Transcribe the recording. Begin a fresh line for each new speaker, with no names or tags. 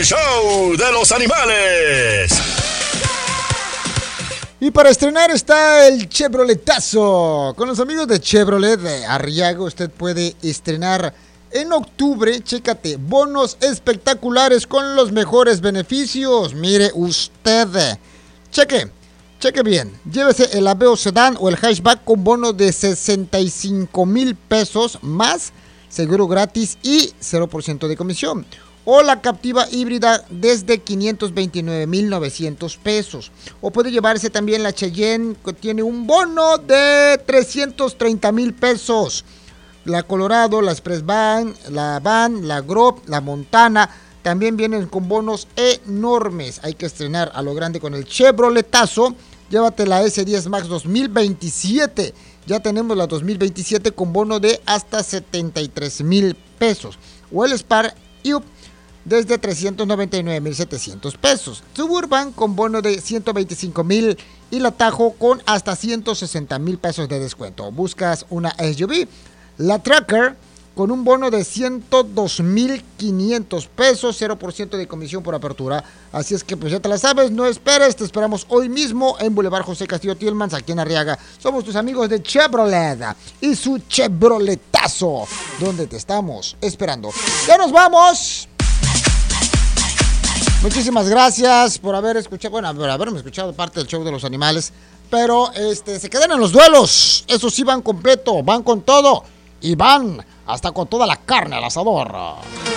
el show de los animales.
Y para estrenar está el Chevroletazo. Con los amigos de Chevrolet de Arriaga usted puede estrenar en octubre. Chécate, bonos espectaculares con los mejores beneficios. Mire usted. Cheque bien. Llévese el Aveo Sedán o el Hatchback con bono de 65,000 pesos más seguro gratis y 0% de comisión. O la Captiva híbrida desde 529,900 pesos. O puede llevarse también la Cheyenne, que tiene un bono de 330,000 pesos. La Colorado, la Express Van, la Van, la Grove, la Montana, también vienen con bonos enormes. Hay que estrenar a lo grande con el Chevroletazo. Llévate la S10 Max 2027. Ya tenemos la 2027 con bono de hasta 73,000 pesos. O el Spark Up desde 399,700 pesos. Suburban con bono de 125,000 y la Tahoe con hasta 160,000 pesos de descuento. Buscas una SUV, la Tracker con un bono de 102,500 pesos, 0% de comisión por apertura. Así es que pues ya te la sabes, no esperes, te esperamos hoy mismo en Boulevard José Castillo Tillmans, aquí en Arriaga. Somos tus amigos de Chevrolet y su Chevroletazo, donde te estamos esperando. ¡Ya nos vamos! Muchísimas gracias por haber escuchado, por haberme escuchado parte del show de los animales. Pero se quedan en los duelos. Esos sí van completo, van con todo y van hasta con toda la carne al asador.